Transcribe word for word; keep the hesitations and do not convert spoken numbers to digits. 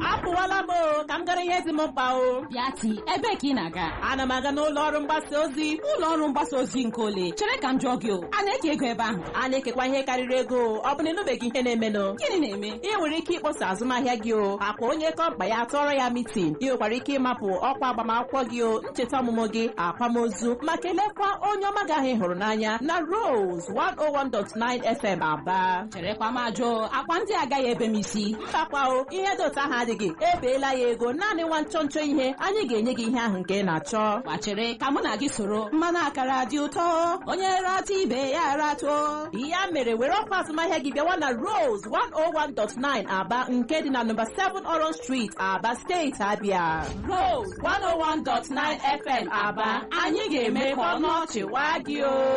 apụwala m o ka m gara ihe dị m mkpa o. Bịati, ebe ka ị na-aga? Ana m aga n'ụlọ ọrụ mgbasa ozi. Ụlọ ọrụ mgbasa ozi nke ole? Chere ka m jụọ gị o, a na-eke ego ebe ahụ? A na-ekekwa ihe karịrị ego. Ọ bụ na ịnụbeghị ihe na-emenụ? Gịnị na-eme? Ị nwere ike ịkpọsa azụmahịa gị o, akwa onye kọmpa ya tọrọ ya mitin. Ị nwekwara ike ịmapụ ọkwa agbamakwụkwọ gị o, ncheta ọmụmụ gị, akwamozu, ma kelekwa onye ọma gị ahụ ị hụrụ n'anya na Rose one oh one point nine F M Aba. Cherekwa m ajụ, akwa ndị agaghị ebe m isi. Mbakwa o, ihe dị otu ahụ adịghị. Ebeela ya ego, naanị nwa nchọ nchọ ihe, anyị ga-enye gị ihe ahụ nke ị na-achọ. Gbachere ka mụ na gị soro. Mmanụ akara dị ụtọ, onye rata ibe ya ratuo. Ya mere were ọkwa azụmahịa gị bịawa na Rose one oh one point nine Aba nke dị na nọmba seven Orange Street, Aba Steeti, Abia. Rose one oh one point nine F M Aba, anyị ga-eme ka ọnụ ọchị waa gị o.